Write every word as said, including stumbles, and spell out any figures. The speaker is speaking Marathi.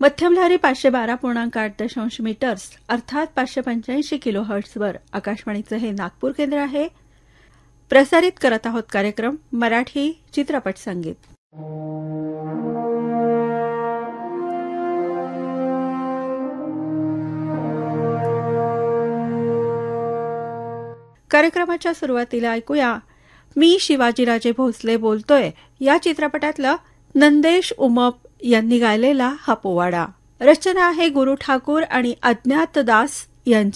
मध्यम लहरी पाचशे बारा पूर्णांक आठ दशांश मीटर्स अर्थात पाचशे पंच्याऐंशी किलो हर्ट्झवर आकाशवाणीचं हे नागपूर केंद्र आहे. प्रसारित करत आहोत कार्यक्रम मराठी चित्रपट संगीत. कार्यक्रमाच्या सुरुवातीला ऐकूया मी शिवाजीराजे भोसले बोलतोय या चित्रपटातलं नंदेश उमप यांनी गायलेला हा पोवाडा. रचना आहे गुरु ठाकूर आणि अज्ञात दास यांची.